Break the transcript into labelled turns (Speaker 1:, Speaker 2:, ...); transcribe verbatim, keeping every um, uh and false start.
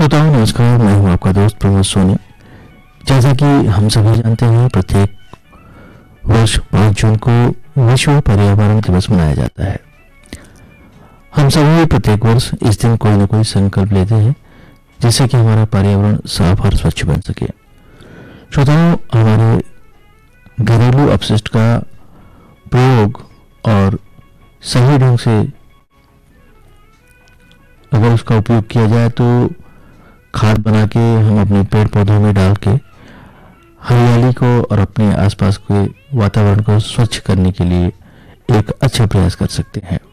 Speaker 1: श्रोताओं नमस्कार, मैं हूं आपका दोस्त प्रमोद सोनी। जैसा कि हम सभी जानते हैं, प्रत्येक वर्ष पाँच जून को विश्व पर्यावरण दिवस मनाया जाता है। हम सभी प्रत्येक वर्ष इस दिन कोई न कोई संकल्प लेते हैं जिससे कि हमारा पर्यावरण साफ और स्वच्छ बन सके। श्रोताओं, हमारे घरेलू अपशिष्ट का प्रयोग और सही ढंग से अगर उसका उपयोग किया जाए तो खाद बना के हम अपने पेड़ पौधों में डाल के हरियाली को और अपने आसपास के वातावरण को स्वच्छ करने के लिए एक अच्छा प्रयास कर सकते हैं।